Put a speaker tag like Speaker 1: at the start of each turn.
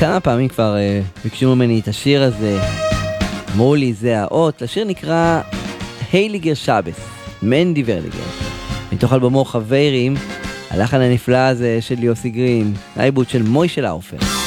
Speaker 1: כמה פעמים כבר ביקשו ממני את השיר הזה, אמרו לי זה האות. השיר נקרא הייליגר שבס, מנדי ורליגר, מתוך אלבומו חברים, הלחן הנפלא הזה של יוסי גרין, העיבוד של מוישה לאופר.